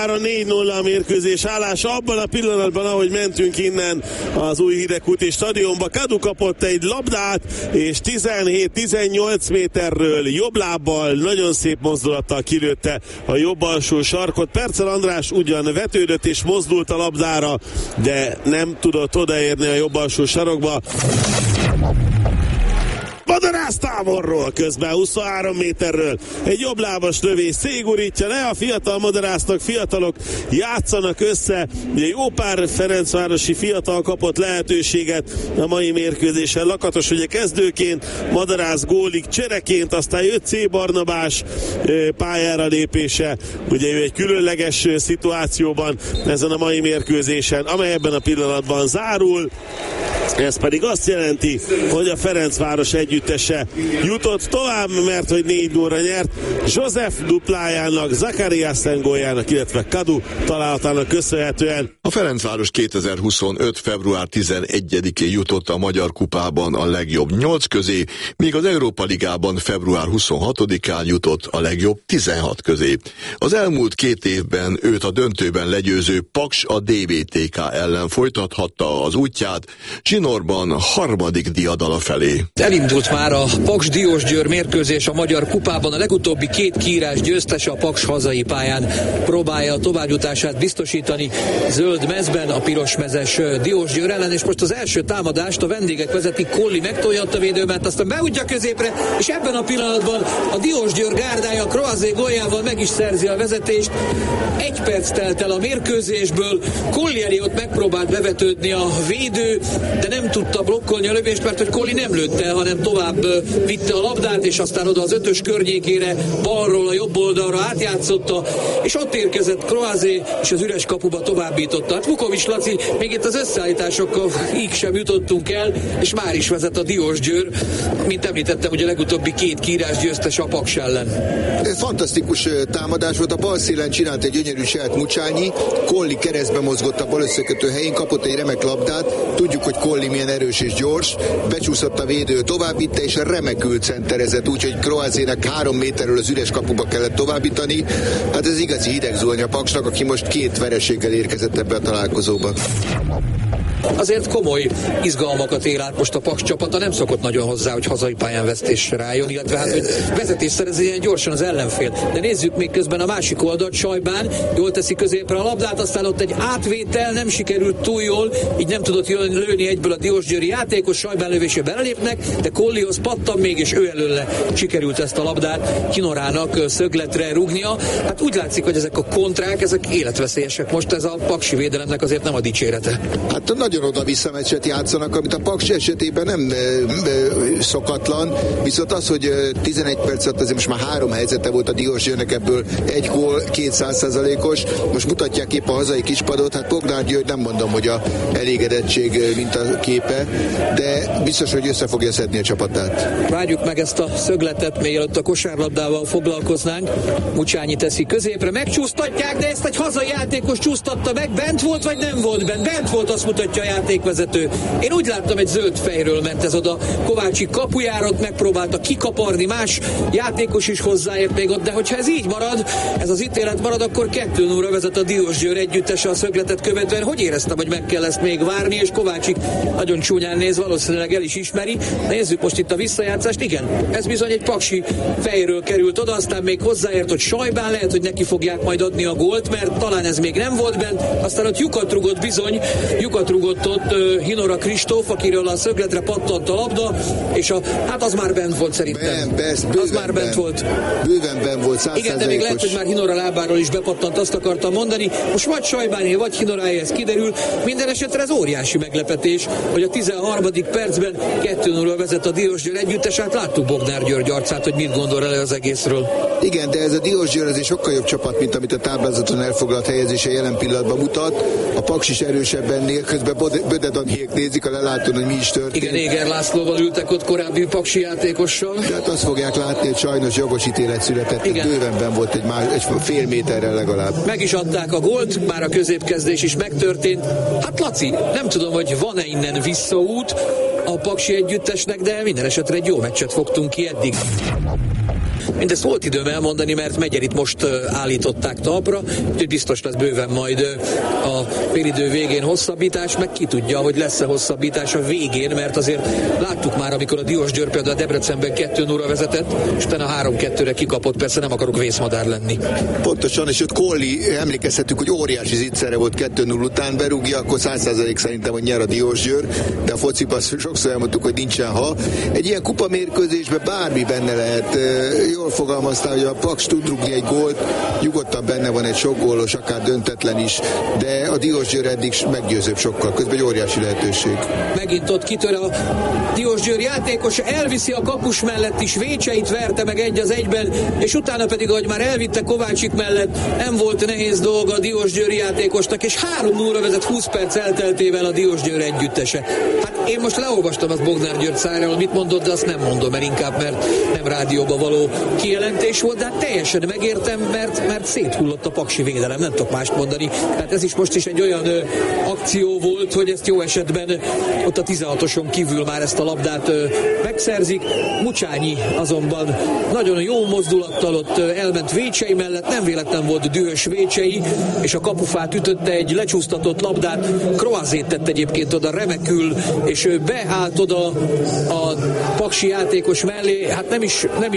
már 4-0 a mérkőzés állása. Abban a pillanatban, ahogy mentünk innen az új Hidegkúti stadionba, Kadu kapott egy labdát, és 17-18 méterről jobb lábbal, nagyon szép mozdulattal kilőtte a jobb alsó sarkot. Percel András ugyan vetődött és mozdult a labdára, de nem tudott odaérni a jobb alsó sarokba. Madarász távolról, közben 23 méterről egy jobblábas lövés szégurítja le, a fiatal Madarásznak, fiatalok játszanak össze, jó pár ferencvárosi fiatal kapott lehetőséget a mai mérkőzésen. Lakatos ugye kezdőként, Madarász gólig csereként, aztán jött C. Barnabás pályára lépése, ugye ő egy különleges szituációban ezen a mai mérkőzésen, amely ebben a pillanatban zárul. Ez pedig azt jelenti, hogy a Ferencváros együttese jutott tovább, mert hogy 4-0-ra nyert. József duplájának, Zakariasen góljának, illetve Kadu találatának köszönhetően. A Ferencváros 2025. február 11-én jutott a Magyar Kupában a legjobb 8 közé, míg az Európa Ligában február 26-án jutott a legjobb 16 közé. Az elmúlt 2 évben őt a döntőben legyőző Paks a DVTK ellen folytathatta az útját, Zsinorban harmadik diadala felé. Elindult már a Paks-Diósgyőr mérkőzés a Magyar Kupában, a legutóbbi 2 kiírás győztese a Paks hazai pályán próbálja a továbbjutását biztosítani zöld mezben a pirosmezes Diósgyőr ellen, és most az első támadást a vendégek vezetik, Kolli megtolja a védőmet, aztán beútja középre, és ebben a pillanatban a Diósgyőr gárdája Croazé góljával meg is szerzi a vezetést. 1 perc telt el a mérkőzésből, Kolli ott megpróbált bevetődni a védő, de nem tudta blokkolni a lövést, mert hogy Kolli nem lőtte, hanem tovább vitte a labdát, és aztán oda az 5-ös környékére, balról a jobb oldalra átjátszotta, és ott érkezett Croazé, és az üres kapuba továbbította. Hát Vukovics Laci, még itt az összeállításokkal így sem jutottunk el, és már is vezet a Diósgyőr, mint említettem, hogy a legutóbbi 2 kiírás győztes a Paks ellen. Ez fantasztikus támadás volt, a bal szélen csinált egy gyönyörű saját Mucsányi, Kolli keresztbe mozgott a bal összekötő helyén, kapott egy remek labdát, tudjuk, hogy Kolli milyen erős és gyors, becsúszott a védő, továbbvitte, és remekül centerezett, úgyhogy Croazének 3 méterről az üres kapuba kellett továbbítani. Hát ez igazi hidegzuhany a Paksnak, aki most 2 vereséggel érkezett ebbe a találkozóba. Azért komoly izgalmakat él át most a Paks csapata, nem szokott nagyon hozzá, hogy hazai pályán vesztésre rájön, illetve hát, hogy vezetés szerez ilyen gyorsan az ellenfél. De nézzük még közben a másik oldalt, Sajbán jól teszi középre a labdát, aztán ott egy átvétel, nem sikerült túl jól, így nem tudott lőni egyből a diósgyőri játékos, Sajbán lövésé belelépnek, de Kollihoz pattan még, és ő előle sikerült ezt a labdát Hinorának szögletre rúgnia. Hát úgy látszik, hogy ezek a kontrák, ezek életveszélyesek. Most ez a paksi védelemnek azért nem a dicsérete. Hát nagyon oda-vissza meccset játszanak, amit a Paks esetében nem szokatlan, viszont az, hogy 11 perc alatt azért most már 3 helyzete volt a Diósgyőrnek, ebből 1 gól, 200%-os, most mutatják épp a hazai kispadot, hát Bognár György nem mondom, hogy a elégedettség mint a képe, de biztos, hogy össze fogja szedni a csapatát. Várjuk meg ezt a szögletet, mielőtt a kosárlabdával foglalkoznánk. Mucsányi teszi középre, megcsúsztatják, de ezt egy hazai játékos csúsztatta meg, bent volt vagy nem volt bent? Bent volt, azt mutatja a játékvezető. Én úgy láttam, egy zöld fejről ment ez oda. Kovácsi kapujárat megpróbálta kikaparni, más játékos is hozzáért még ott, de hogyha ez így marad, ez az ítélet marad, akkor 2-0-ra vezet a Diósgyőr együttese a szögletet követően. Hogy éreztem, hogy meg kell ezt még várni, és Kovácsik nagyon csúnyán néz, valószínűleg el is ismeri. Nézzük most itt a visszajátszást. Igen, ez bizony egy paksi fejről került oda, aztán még hozzáért, hogy Sajbán, lehet, hogy neki fogják majd adni a gólt, mert talán ez még nem volt bent. Aztán ott lyukat rugott bizony, lyukat rugott ott Hinora Kristóf, akiről a szögletre pattant a labda, és hát az már bent volt szerintem. Az már bent volt. Bőven bent volt, 100%-os. Igen, de még lehet, hogy már Hinora lábáról is bepattant, azt akartam mondani. Most vagy Sajbáné, vagy Hinoráé, ez kiderül. Minden esetre ez óriási meglepetés, hogy a 13. percben 2-0-ra vezet a Diósgyőr együttes, hát láttuk Bognár György arcát, hogy mit gondol el az egészről. Igen, de ez a Diósgyőr azért sokkal jobb csapat, mint amit a táblázaton elfoglalt helyezése jelen pillanatban mutat. A Paks is erősebb ennél, közben Bödedaniék nézik a lelátón, hogy mi is történt. Igen, Éger Lászlóval ültek ott, korábbi paksi játékossal. De hát azt fogják látni, hogy sajnos jogos ítélet született. Bővenben volt egy fél méterrel legalább. Meg is adták a gólt, már a középkezdés is megtörtént. Hát Laci, nem tudom, hogy van-e innen visszaút a paksi együttesnek, de minden esetre egy jó meccset fogtunk ki eddig. Mindezt volt időm elmondani, mert Megyerit most állították talpra, úgyhogy biztos lesz bőven majd a félidő végén hosszabbítás, meg ki tudja, hogy lesz-e hosszabbítás a végén, mert azért láttuk már, amikor a Diósgyőr például a Debrecenben 2-0 vezetett, és utána 3-2-re kikapott, persze nem akarok vészmadár lenni. Pontosan, és ott Colli, emlékezhetünk, hogy óriási zicsere volt 2-0 után, berúgja, akkor 100% szerintem, hogy nyer a Diósgyőr, de a fociban sokszor elmondtuk, hogy nincsen ha. Egy ilyen kupamérkőzésben bármi benne lehet. Jól fogalmaztál, hogy a Paks tud rúgni egy gólt, nyugodtan benne van egy sok gólos, akár döntetlen is, de a Diósgyőr eddig meggyőzőbb sokkal, közben egy óriási lehetőség. Megint ott kitör a Diósgyőr játékos, elviszi a kapus mellett is, Vécseit verte meg 1-1, és utána pedig, ahogy már elvitte Kovácsik mellett, nem volt nehéz dolga a Diósgyőri játékosnak, és 3-0 vezet 20 perc elteltével a Diósgyőr együttese. Hát én most leolvastam azt Bognár György szájáról, mit mondott, de azt nem mondom, mert inkább, mert nem rádióba való kijelentés volt, de hát teljesen megértem, mert széthullott a paksi védelem, nem tudok mást mondani. Tehát ez is most is egy olyan akció volt, hogy ezt jó esetben ott a 16-oson kívül már ezt a labdát megszerzik. Mucsányi azonban nagyon jó mozdulattal ott elment Vécsei mellett, nem véletlen volt dühös Vécsei, és a kapufát ütötte egy lecsúsztatott labdát. Croazét tett egyébként oda remekül, és beállt oda a paksi játékos mellé. Hát nem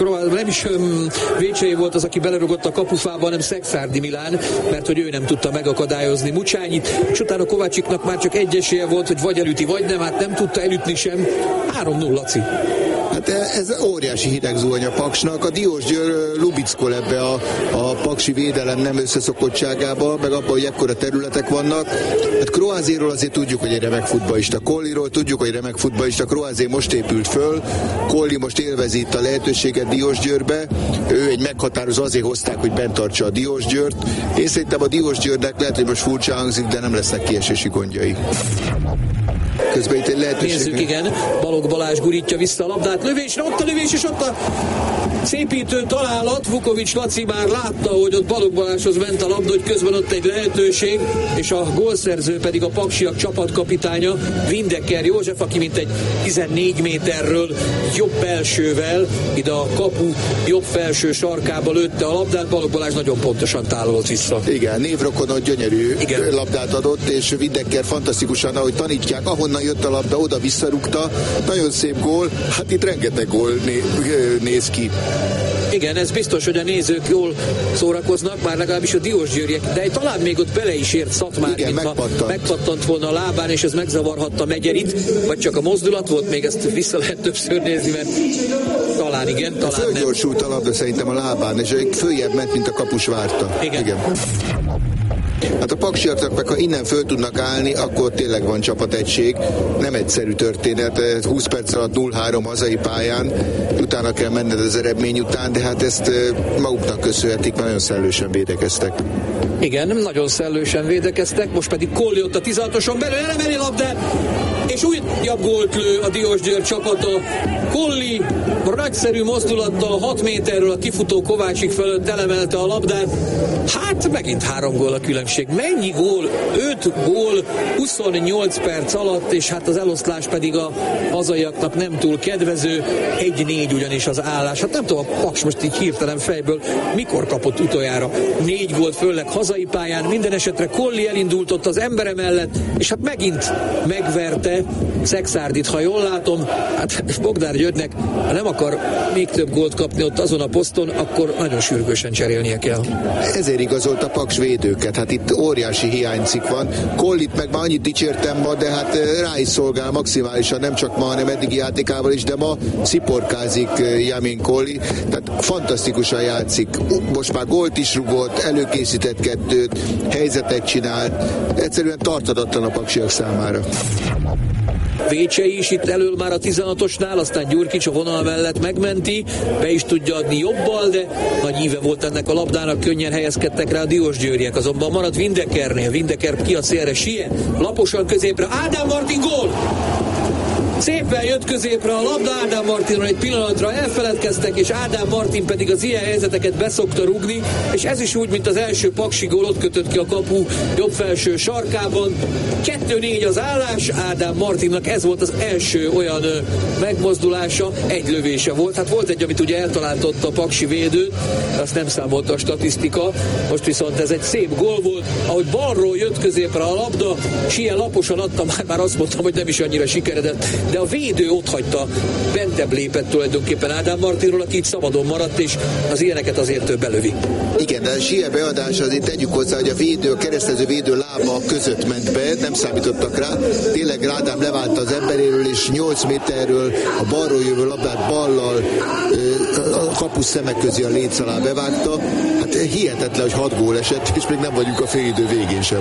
is Vécsei volt az, aki belerugott a kapufába, hanem Szexárdi Milán, mert hogy ő nem tudta megakadályozni Mucsányit, és utána Kovácsiknak már csak egy esélye volt, hogy vagy elüti, vagy nem, hát nem tudta elütni sem. 3-0, Laci. Hát ez óriási hideg zuhany a Paksnak. A Diósgyőr lubickol ebbe a paksi védelem nem összeszokottságába, meg abban, hogy ekkora területek vannak. Hát Croazéról azért tudjuk, hogy egy remek futballista. Colliról tudjuk, hogy remek futballista. Croazé most épült föl, Colli most élvezi itt a lehetőséget Diósgyőrbe. Ő egy meghatározó, azért hozták, hogy bent tartsa a Diósgyőrt. Én szerintem a Diósgyőrnek lehet, hogy most furcsa hangzik, de nem lesznek kiesési gondjai. Közben itt egy lehetőség. Nézzük, igen. Balogh Balázs gurítja vissza a labdát. Lövésre, ott a lövés, és ott a szépítő találat. Vukovics Laci már látta, hogy ott Balogh Balázshoz ment a labda, hogy közben ott egy lehetőség, és a gólszerző pedig a paksiak csapatkapitánya, Vindeker József, aki mint egy 14 méterről jobb belsővel ide a kapu jobb felső sarkába lőtte a labdát. Balogh Balázs nagyon pontosan tálolt vissza. Igen, névrokonod gyönyörű labdát adott, és Vindeker fantasztikusan, ahogy tanítják, ahonnan jött a labda, oda visszarúgta. Nagyon szép gól, hát itt rengeteg gól néz ki. Igen, ez biztos, hogy a nézők jól szórakoznak, már legalábbis a diósgyőriek, de talán még ott bele is ért Szatmár, igen, megpattant volna a lábán, és ez megzavarhatta Megyerit, vagy csak a mozdulat volt, még ezt vissza lehet többször nézni, mert talán igen, talán nem. Fölgyorsult a labda szerintem a lábán, és följebb ment, mint a kapus várta. Igen. Hát a paksiaknak meg, ha innen föl tudnak állni, akkor tényleg van csapategység. Nem egyszerű történet, 20 perc alatt 0-3 hazai pályán, utána kell menned az eredmény után, de hát ezt maguknak köszönhetik, mert nagyon szellősen védekeztek. Igen, nagyon szellősen védekeztek, most pedig Colli ott a 16-oson belül elemeli labdát, és újabb gólt lő a Diósgyőr csapata. Colli nagyszerű mozdulattal 6 méterről a kifutó Kovácsik fölött elemelte a labdát. Hát megint 3 gól a különbség. Mennyi gól? 5 gól 28 perc alatt, és hát az eloszlás pedig a hazaiaknak nem túl kedvező. 1-4 ugyanis az állás. Hát nem tudom, a Paks most így hirtelen fejből mikor kapott utoljára 4 gólt, főleg hazai pályán. Minden esetre Colli elindult ott az embere mellett, és hát megint megverte Szexárdit, ha jól látom. Hát Bognár Györgynek, ha nem akar még több gólt kapni ott azon a poszton, akkor nagyon sürgősen cserélnie kell. Ezért igazolt a Paks védőket, hát itt óriási hiánycikk van. Collit meg már annyit dicsértem ma, de hát rá is szolgál maximálisan, nem csak ma, hanem eddigi játékával is, de ma sziporkázik Jamin Colli, tehát fantasztikusan játszik. Most már gólt is rugott, előkészített 2, helyzetet csinált, egyszerűen tartadatlan a paksiak számára. Vécsei is itt elől már a 16-osnál, aztán Gyurkics a vonal mellett megmenti, be is tudja adni jobbal, de nagy íve volt ennek a labdának, könnyen helyezkedtek rá a diósgyőriek, azonban marad Vindekernél, Vindeker ki a szélre, siet, laposan középre, Ádám Martin gól! Szépen jött középre a labda, Ádám Martinról egy pillanatra elfeledkeztek, és Ádám Martin pedig az ilyen helyzeteket beszokta rúgni, és ez is úgy, mint az első paksi gól, ott kötött ki a kapu jobb felső sarkában. 2-4 az állás, Ádám Martinnak ez volt az első olyan megmozdulása, egy lövése volt. Hát volt egy, amit ugye eltaláltott a paksi védőt, azt nem számolta a statisztika, most viszont ez egy szép gól volt, ahogy balról jött középre a labda, Sien laposan adta, már azt mondtam, hogy nem is annyira sikeredett, de a védő ott hagyta, bentebb lépett tulajdonképpen Ádám Martinról, aki itt szabadon maradt, és az ilyeneket azért ő belövi. Igen, de a Sien beadása azért tegyük hozzá, hogy a védő, a keresztező védő lába között ment be, nem számítottak rá, tényleg Ádám leválta az emberéről, és 8 méterről a balról jövő labdát ballal a kapus szemek közé a léc alá bevágta. Hát hihetetlen, hogy 6 gól esett, és még nem vagyunk a félidő végén sem.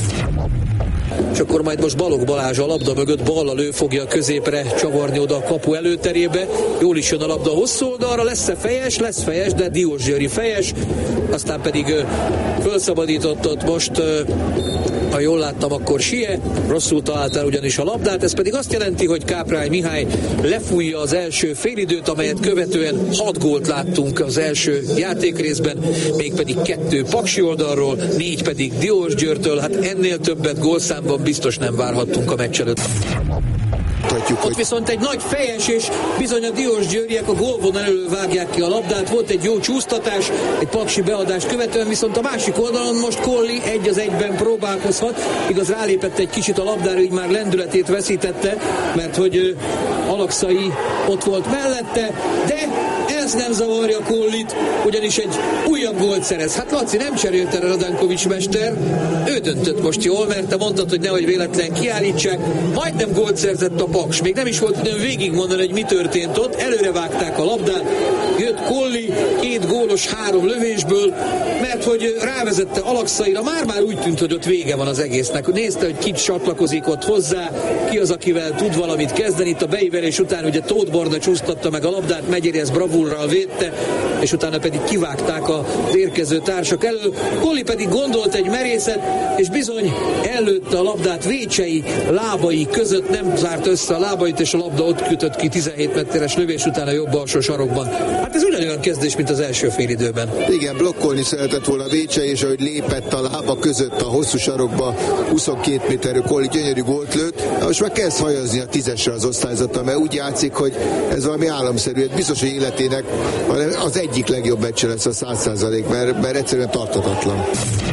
És akkor majd most Balogh Balázs a labda mögött ballal ő fogja középre csavarni oda a kapu előterébe. Jól is jön a labda hosszú oldalra, lesz-e fejes? Lesz fejes, de Diósgyőri fejes. Aztán pedig felszabadított ott most, ha jól láttam, akkor Sien. Rosszul találta ugyanis a labdát, ez pedig azt jelenti, hogy Káprány Mihály lefújja az első félidőt, amelyet követően 6 gólt láttunk az első játékrészben, mégpedig 2 paksi oldalról, 4 pedig Diósgyőrtől. Hát ennél többet gólszámban biztos nem várhattunk a meccs előtt. Ott viszont egy nagy fejes, és bizony a Diósgyőriek a gólvonal elől vágják ki a labdát. Volt egy jó csúsztatás, egy paksi beadás követően, viszont a másik oldalon most Colli 1-1-ben próbálkozhat. Igaz, rálépett egy kicsit a labdára, így már lendületét veszítette, mert hogy Alakszai ott volt mellette, de ez nem zavarja Collit, ugyanis egy újabb gólt szerez. Hát Laci, nem cserélte Radankovics mester, ő döntött most jól, mert te mondtad, hogy nehogy véletlen kiállítsák, majdnem gólt szerzett a Paks. Még nem is volt időm végigmondani, hogy mi történt ott, előre vágták a labdát, jött Colli 2 gólos 3 lövésből, mert hogy rávezette Alaksaira, már úgy tűnt, hogy ott vége van az egésznek. Nézte, hogy ki csatlakozik ott hozzá, ki az, akivel tud valamit kezdeni. Itt a beívelés után ugye Tóth Barna csúsztatta meg a labdát, Megyeri bravúrral védte, és utána pedig kivágták az érkező társak elől. Colli pedig gondolt egy merészet, és bizony ellőtte a labdát Vécsei lábai között, nem zárt össze a lábait, és a labda ott kütött ki 17 méteres lövés után a jobb alsó sarokban. Hát ez ugyanolyan kezdés, mint az első félidőben. Igen, blokkolni szeretett volna Vécsei, és ahogy lépett a lába között a hosszú sarokba, 22 méterű Colli gyönyörű gólt lőtt. Most már kezd hajazni a 10-esre az osztályzata, mert úgy játszik, hogy ez valami államszerű. Biztos, hogy életének az egyik legjobb meccse lesz a 100%, mert egyszerűen tarthatatlan.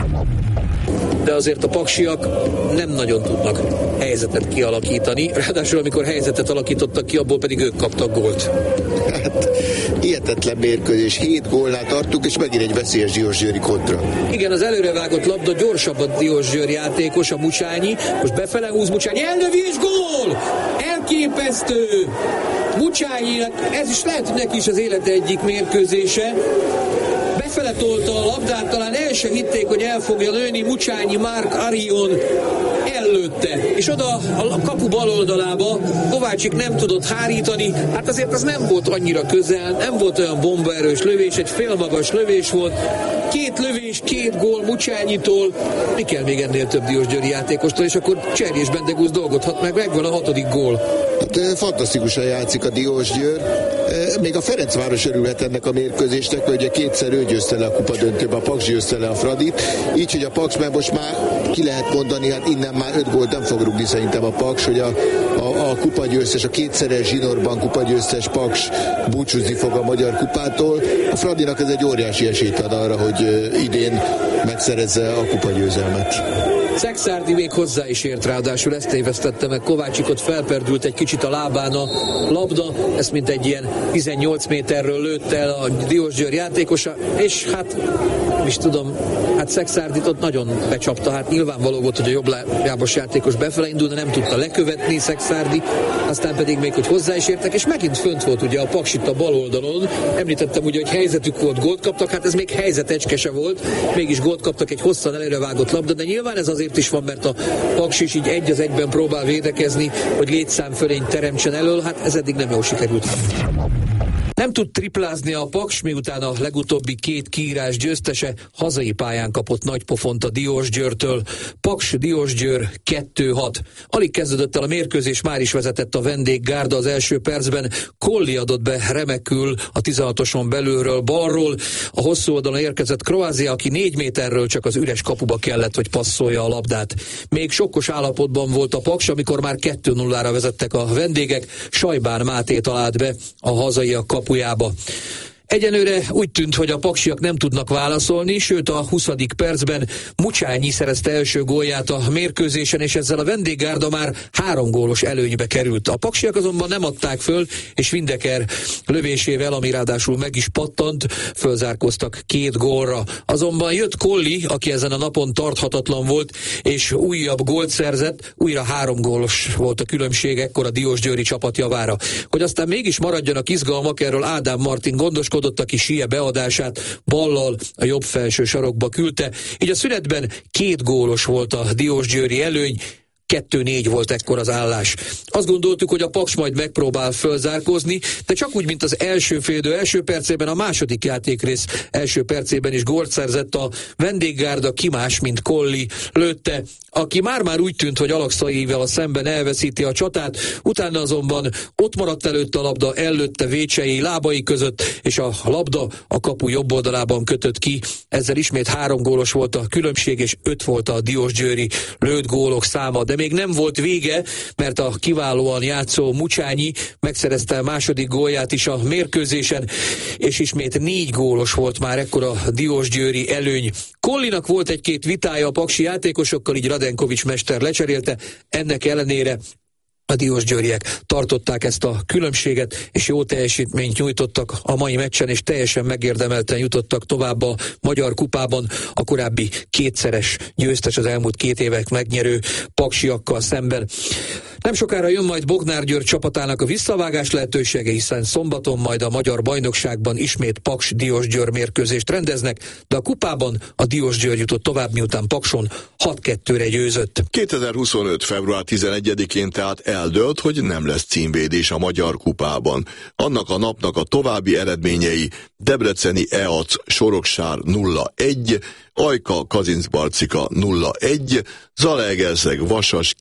De azért a paksiak nem nagyon tudnak helyzetet kialakítani. Ráadásul amikor helyzetet alakítottak ki, abból pedig ők kaptak gólt. Hát, hihetetlen mérkőzés, 7 gólnál tartunk, és megint egy veszélyes Diósgyőri kontra. Igen, az előrevágott labda gyorsabb a Diósgyőri játékos, a Mucsányi. Most befele húz Mucsányi, ellövi és gól! Elképesztő! Mucsányinak, ez is lehet, hogy neki is az élete egyik mérkőzése. Befele tolta a labdát, talán el sem hitték, hogy el fogja lőni, Mucsányi Márk Arion ellőtte, és oda a kapu bal oldalába Kovácsik nem tudott hárítani, hát azért az nem volt annyira közel, nem volt olyan bombaerős lövés, egy félmagas lövés volt, 2 lövés, 2 gól Mucsányitól, mi kell még ennél több Diósgyőri játékostól, és akkor Cserj és Bendegúz dolgothat meg, megvan a 6. gól. Hát fantasztikusan játszik a Diósgyőr, még a Ferencváros örülhet ennek a mérkőzésnek, hogy ugye 2-szer ő győzte le a kupadöntőbe, a Paks győzte le a Fradit, így, hogy a Paks, mert most már ki lehet mondani, hát innen már 5 gólt nem fog rúgni szerintem a Paks, hogy a kupagyőztes, a 2-szeres zsinórban kupagyőztes Paks búcsúzni fog a Magyar Kupától. A Fradinak ez egy óriási esélyt ad arra, hogy idén megszerezze a kupagyőzelmet. Szekszárdi még hozzá is ért, ráadásul ezt tévesztette meg Kovácsikot, felperdült egy kicsit a lábán a labda, ezt mint egy ilyen 18 méterről lőtt el a Diósgyőr játékosa, és hát nem is tudom, hát Szekszárdit ott nagyon becsapta, hát nyilvánvaló volt, hogy a jobb lábas játékos befele indul, de nem tudta lekövetni Szekszárdi, aztán pedig még, hogy hozzá is értek, és megint fönt volt ugye a Paksit a bal oldalon, említettem ugye, hogy helyzetük volt, gólt kaptak, hát ez még helyzetecske se volt, mégis gólt kaptak, egy hosszan előrevágott labda, de nyilván ez azért is van, mert a Paks is így 1-1-ben próbál védekezni, hogy létszám fölényt teremtsen elől, hát ez eddig nem jól sikerült. Nem tud triplázni a Paks, miután a legutóbbi 2 kiírás győztese hazai pályán kapott nagy pofont a Diósgyőrtől. Paks Diósgyőr 2-6. Alig kezdődött el a mérkőzés, már is vezetett a vendéggárda az első percben. Colli adott be remekül a 16-oson belülről balról. A hosszú oldalon érkezett Kroázia, aki 4 méterről csak az üres kapuba kellett, hogy passzolja a labdát. Még sokkos állapotban volt a Paks, amikor már 2-0-ra vezettek a vendégek. Sajbán Máté talált be a hazaiak kapujába. Egyenlőre úgy tűnt, hogy a paksiak nem tudnak válaszolni, sőt a 20. percben Mucsányi szerezte első gólját a mérkőzésen, és ezzel a vendéggárda már 3 gólos előnybe került. A paksiak azonban nem adták föl, és Windecker lövésével, ami ráadásul meg is pattant, fölzárkóztak 2 gólra. Azonban jött Colli, aki ezen a napon tarthatatlan volt, és újabb gólt szerzett, újra 3 gólos volt a különbség ekkor a diósgyőri csapat javára. Hogy aztán mégis maradjanak izgalmak, erről Ádám Martin gondoskodott, aki Sije beadását ballal a jobb felső sarokba küldte. Így a szünetben 2 gólos volt a diósgyőri előny, 2-4 volt ekkor az állás. Azt gondoltuk, hogy a Paks majd megpróbál fölzárkózni, de csak úgy, mint az első félidő első percében, a második játékrész első percében is gólt szerzett a vendéggárda, ki más, mint Colli lőtte, aki már úgy tűnt, hogy Alakszaival a szemben elveszíti a csatát, utána azonban ott maradt előtte a labda, ellőtte Vécsei lábai között, és a labda a kapu jobb oldalában kötött ki. Ezzel ismét 3 gólos volt a különbség, és 5 volt a diósgyőri lőtt gólok száma. De még nem volt vége, mert a kiválóan játszó Mucsányi megszerezte a második gólját is a mérkőzésen, és ismét 4 gólos volt már ekkor a diósgyőri előny. Collinak volt egy-két vitája a paksi játékosokkal, így Radenkovics mester lecserélte, ennek ellenére a diósgyőriek tartották ezt a különbséget, és jó teljesítményt nyújtottak a mai meccsen, és teljesen megérdemelten jutottak tovább a Magyar Kupában, a korábbi 2-szeres győztes, az elmúlt 2 évek megnyerő paksiakkal szemben. Nem sokára jön majd Bognár György csapatának a visszavágás lehetősége, hiszen szombaton majd a magyar bajnokságban ismét Paks-Diósgyőr mérkőzést rendeznek, de a kupában a Diósgyőr jutott tovább, miután Pakson 6-2-re győzött. 2025. február 11-én tehát eldőlt, hogy nem lesz címvédés a Magyar Kupában. Annak a napnak a további eredményei: debreceni EAC Soroksár 0-1, Ajka Kazincbarcika 0-1, Zalaegerszeg Vasas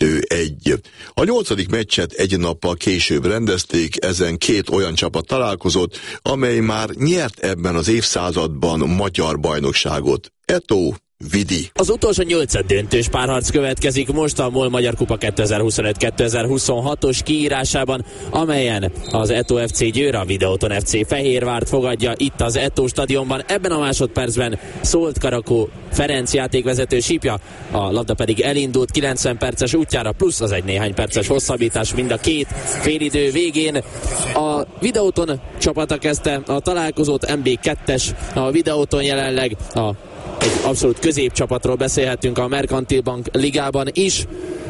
2-1. A 8. meccset egy nappal később rendezték, ezen 2 olyan csapat találkozott, amely már nyert ebben az évszázadban magyar bajnokságot. Eto Vidi. Az utolsó 8. döntős párharc következik most a MOL Magyar Kupa 2025-2026-os kiírásában, amelyen az Eto FC Győr a Videóton FC Fehérvárt fogadja itt az Eto stadionban. Ebben a másodpercben szólt Karakó Ferenc játékvezető sípja, a labda pedig elindult 90 perces útjára, plusz az egy néhány perces hosszabbítás mind a 2 félidő végén. A Videóton csapata kezdte a találkozót, MB2-es a Videóton jelenleg, egy abszolút középcsapatról beszélhetünk a Merkantil Bank ligában is.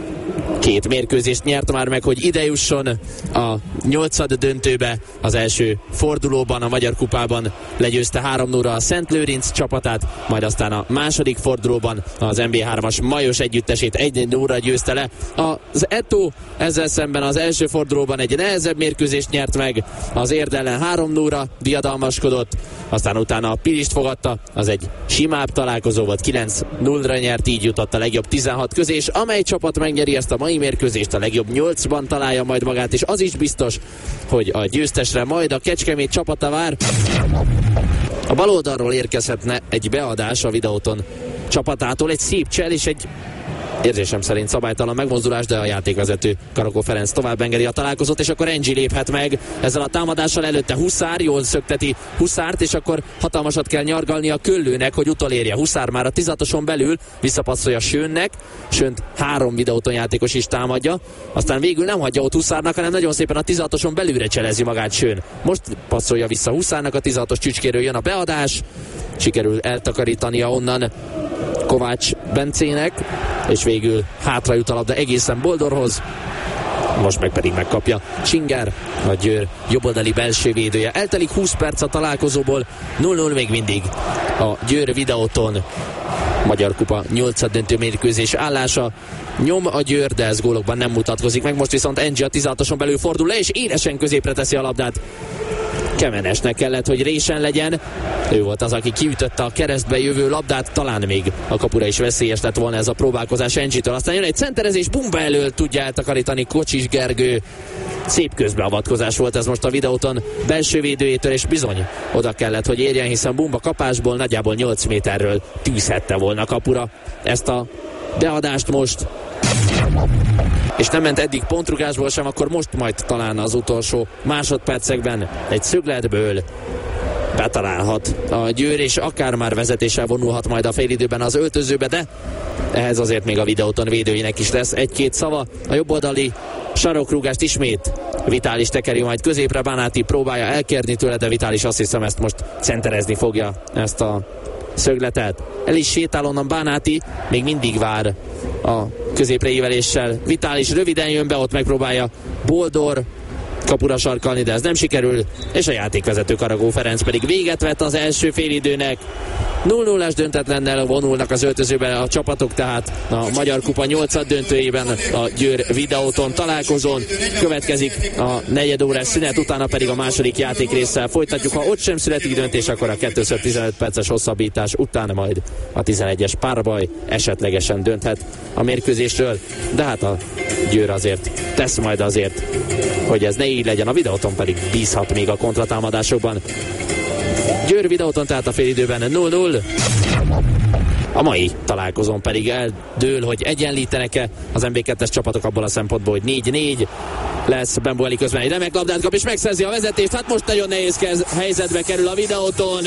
2 mérkőzést nyert már meg, hogy ide jusson a 8. döntőbe. Az első fordulóban a Magyar Kupában legyőzte 3-0-ra a Szent Lőrinc csapatát, majd aztán a második fordulóban az MB3-as Majos együttesét 1-0-ra győzte le. Az Eto ezzel szemben az első fordulóban egy nehezebb mérkőzést nyert meg, az Érd ellen 3-0-ra diadalmaskodott, aztán utána a Pilist fogadta, az egy simább találkozó volt, 9-0-ra nyert, így jutott a legjobb 16 közé, és amely csapat megnyeri ezt a mai mérkőzést, a legjobb 8-ban találja majd magát, és az is biztos, hogy a győztesre majd a Kecskemét csapata vár. A bal oldalról érkezhetne egy beadás a Videóton csapatától, egy szép csel és egy érzésem szerint szabálytalan megmozdulás, de a játékvezető Karakó Ferenc tovább engedi a találkozót, és akkor Encsi léphet meg ezzel a támadással, előtte Huszár, jól szökteti Huszárt, és akkor hatalmasat kell nyargalni a Köllőnek, hogy utolérje. Huszár már a 16-oson belül visszapasszolja Sönnek, Sönt 3 Videóton játékos is támadja, aztán végül nem hagyja ott Huszárnak, hanem nagyon szépen a 16-oson belülre cselezi magát Sön. Most passzolja vissza Huszárnak, a 16-os csücskéről jön a beadás, sikerül eltakarítania onnan Kovács Bencének, és végül hátra jut a labda egészen Boldorhoz. Most meg pedig megkapja Csinger, a Győr jobboldali belső védője. Eltelik 20 perc a találkozóból, 0-0 még mindig a Győr Videóton. Magyar Kupa 8. döntő mérkőzés állása. Nyom a Győr, de ez gólokban nem mutatkozik meg. Most viszont Encsi a 16-oson belül fordul le, és élesen középre teszi a labdát. Kemenesnek kellett, hogy résen legyen. Ő volt az, aki kiütötte a keresztbe jövő labdát, talán még a kapura is veszélyes lett volna ez a próbálkozás Encsi-től. Aztán jön egy centerezés, Bumba elől tudja eltakarítani Kocsis Gergő. Szép közbeavatkozás volt ez most a videóton belső védőjétől, és bizony oda kellett, hogy érjen, hiszen Bumba kapásból nagyjából 8 méterről tűzhette volna kapura ezt a beadást most. És nem ment eddig pontrugásból sem, akkor most majd talán az utolsó másodpercekben egy szögletből betalálhat a Győr, és akár már vezetéssel vonulhat majd a félidőben az öltözőbe, de ehhez azért még a videóton védőinek is lesz egy-két szava. A jobboldali sarokrúgást ismét Vitális tekeri majd középre, Bánáti próbálja elkérni tőle, de Vitális azt hiszem ezt most centerezni fogja, ezt a szögletet. El is sétál onnan Bánáti, még mindig vár a középre íveléssel. Vitális röviden jön be, ott megpróbálja Boldor kapura sarkalni, de ez nem sikerül, és a játékvezető Karagó Ferenc pedig véget vett az első félidőnek. 0-0-es döntetlennel vonulnak az öltözőbe a csapatok, tehát a Magyar Kupa 8. döntőjében a Győr videóton találkozón. Következik a negyedórás szünet, utána pedig a második játékrésszel folytatjuk. Ha ott sem születik döntés, akkor a 2x15 perces hosszabbítás után majd a 11-es párbaj esetlegesen dönthet a mérkőzésről, de hát a Győr azért tesz majd azért, hogy ez ne így legyen, a videóton pedig bízhat még a kontratámadásokban. Győr videóton tehát a félidőben 0-0. A mai találkozón pedig eldől, hogy egyenlítenek-e az MB2-es csapatok abból a szempontból, hogy 4-4 lesz. Bembueli közben egy remek labdát kap és megszerzi a vezetést. Hát most nagyon nehéz helyzetbe kerül a videóton.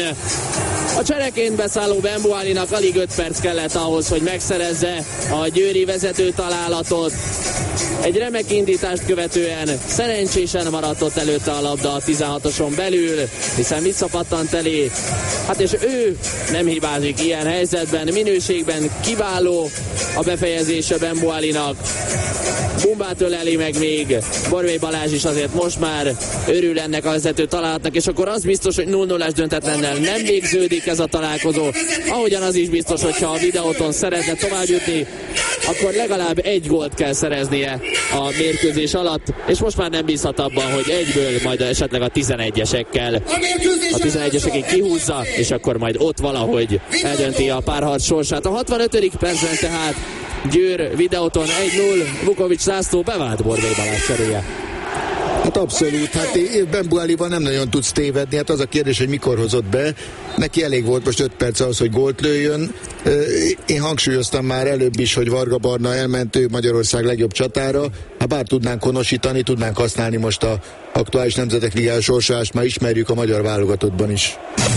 A csereként beszálló Bembuelinak alig 5 perc kellett ahhoz, hogy megszerezze a győri vezető találatot. Egy remek indítást követően szerencsésen maradt ott előtte a labda a 16-oson belül, hiszen visszapattant elé. Hát és ő nem hibázik ilyen helyzetben, minőségben kiváló a befejezése Bembuelinak. Bumbát öleli meg még Borvé Balázs is, azért most már örül ennek a vezető találatnak, és akkor az biztos, hogy 0-0-es döntetlennel nem végződik ez a találkozó. Ahogyan az is biztos, hogyha a videóton szeretne tovább jutni, akkor legalább egy gólt kell szereznie a mérkőzés alatt, és most már nem bízhat abban, hogy egyből majd esetleg a 11-esekkel a 11-esekig kihúzza, és akkor majd ott valahogy eldönti a párharc sorsát. A 65. percben tehát Győr videóton 1-0, Vukovics László bevált Borvé Balázs cseréje. Hát abszolút, hát Bembuelival nem nagyon tudsz tévedni, hát az a kérdés, hogy mikor hozott be. Neki elég volt most 5 perc ahhoz, hogy gólt lőjön. Én hangsúlyoztam már előbb is, hogy Varga Barna elment, ő Magyarország legjobb csatára. Hát bár tudnánk honosítani, tudnánk használni most a aktuális Nemzetek Ligája sorsolást, már ismerjük a magyar válogatottban is.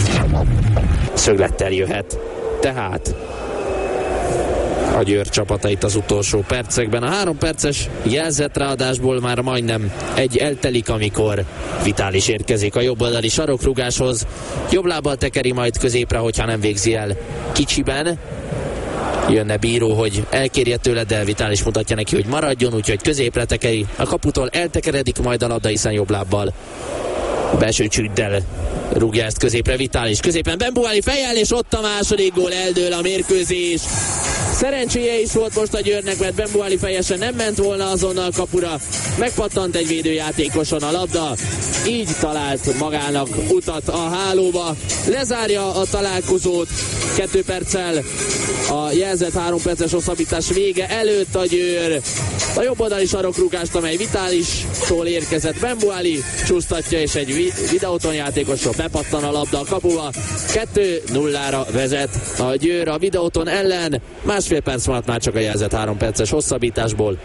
Szöglettel jöhet tehát a Győr csapata itt az utolsó percekben. A 3 perces jelzett ráadásból már majdnem egy eltelik, amikor Vitális érkezik a jobboldali sarokrugáshoz. Jobb lábbal tekeri majd középre, hogyha nem végzi el kicsiben. Jönne bíró, hogy elkérje tőle, de Vitális mutatja neki, hogy maradjon, úgyhogy középre tekeri. A kaputól eltekeredik majd a labda, hiszen jobb lábbal belső csüddel rúgja ezt középre Vitális. Középen Bembueli fejjel, és ott a második gól, eldől a mérkőzés. Szerencséje is volt most a Győrnek, mert Bembueli fejesen nem ment volna azonnal kapura. Megpattant egy védőjátékoson a labda, így talált magának utat a hálóba. Lezárja a találkozót 2 perccel a jelzett 3 perces hosszabbítás vége előtt a Győr. A jobb oldali sarokrúgást, amely Vitálistól érkezett, Bembueli csúsztatja, és egy videóton játékosról bepattan a labda a kapuba. 2-0-ra vezet a Győr a videóton ellen. Másfél perc maradt már csak a jelzett 3 perces hosszabbításból.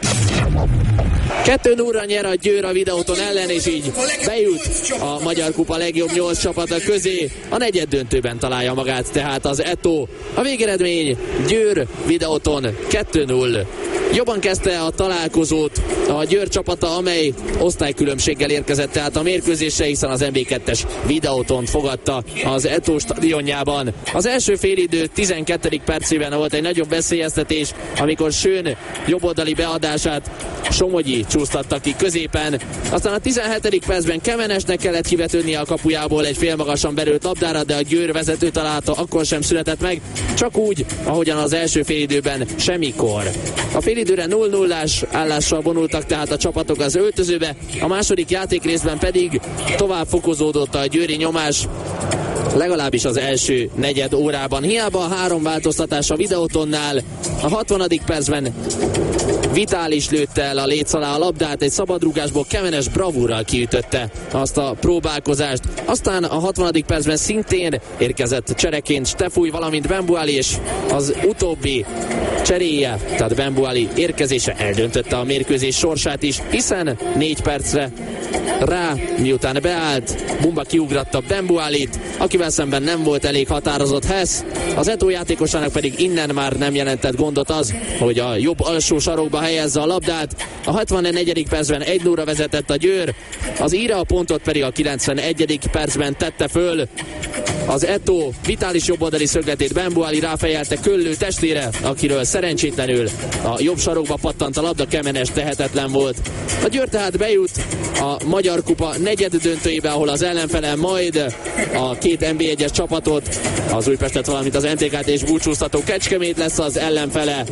2-0-ra nyer a Győr a videóton ellen, és így bejut a Magyar Kupa legjobb 8 csapata közé. A negyed döntőben találja magát tehát az Eto. A végeredmény Győr videóton 2-0. Jobban kezdte a találkozót a Győr csapata, amely osztálykülönbséggel érkezett tehát a mérkőzésre, hiszen az MB2-es videóton Videótont fogadta az Eto stadionjában. Az első félidő 12. percében volt egy nagyobb veszélyeztetés, amikor Schön jobboldali beadását Somogyi csúsztatta ki középen. Aztán a 17. percben Kemenesnek kellett kivetődnie a kapujából egy félmagasan belőtt labdára, de a Győr vezető találata akkor sem született meg, csak úgy, ahogyan az első félidőben semmikor. A félidőre 0-0-ás állással vonultak tehát a csapatok az öltözőbe, a második játékrészben pedig tovább fokozódott a győri nyomás, legalábbis az első negyed órában. Hiába a 3 változtatás a Videótonnál, a 60. percben Vitális lőtte el a léc alá a labdát, egy szabadrúgásból Kemenes bravúrral kiütötte azt a próbálkozást. Aztán a 60. percben szintén érkezett csereként Stefúj, valamint Bembuali, és az utóbbi cseréje, tehát Bembuali érkezése eldöntötte a mérkőzés sorsát is, hiszen 4 percre rá, miután beállt, Bumba kiugratta Bembualit, akivel szemben nem volt elég határozott Hess. Az Eto játékosának pedig innen már nem jelentett gondot az, hogy a jobb alsó sarokba helyezze a labdát. A 64. percben 1-0-ra vezetett a Győr, az íre a pontot pedig a 91. percben tette föl. Az Eto Vitális jobboldali szögletét Bembuali ráfejelte Köllő testére, akiről szerencsétlenül a jobb sarokba pattant a labda, Kemenes tehetetlen volt. A Győr tehát bejut a Magyar Kupa negyed döntőjébe, ahol az ellenfele majd a két NB1-es csapatot, az Újpestet, valamint az MTK-t és búcsúztató Kecskemét lesz az ellenfele.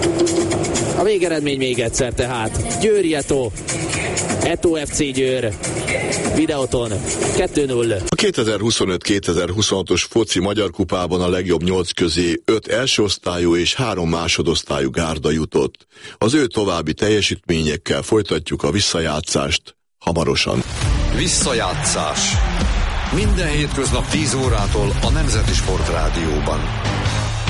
A végeredmény még egyszer tehát: Győri Eto, Eto FC Győr, Videóton 2-0. A 2025-2026-os foci Magyar Kupában a legjobb 8 közé 5 elsőosztályú és 3 másodosztályú gárda jutott. Az ő további teljesítményekkel folytatjuk a visszajátszást hamarosan. Visszajátszás. Minden hétköznap 10 órától a Nemzeti Sport Rádióban.